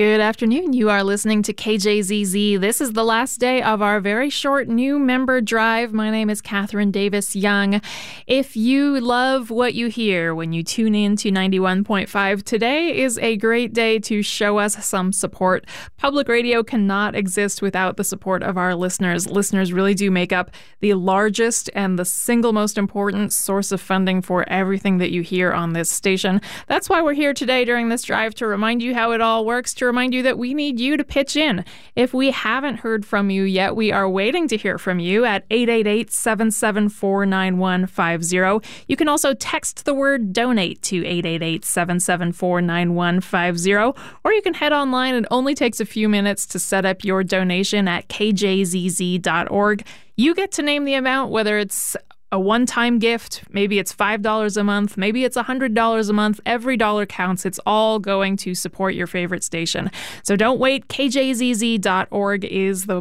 Good afternoon. You are listening to KJZZ. This is the last day of our very short new member drive. My name is Catherine Davis Young. If you love what you hear when you tune in to 91.5, today is a great day to show us some support. Public radio cannot exist without the support of our listeners. Listeners really do make up the largest and the single most important source of funding for everything that you hear on this station. That's why we're here today during this drive, to remind you how it all works, to remind you that we need you to pitch in. If we haven't heard from you yet, we are waiting to hear from you at 888-774-9150. You can also text the word donate to 888-774-9150, or you can head online. It only takes a few minutes to set up your donation at kjzz.org. You get to name the amount, whether it's a one-time gift, maybe it's $5 a month, maybe it's $100 a month. Every dollar counts. It's all going to support your favorite station. So don't wait. kjzz.org is the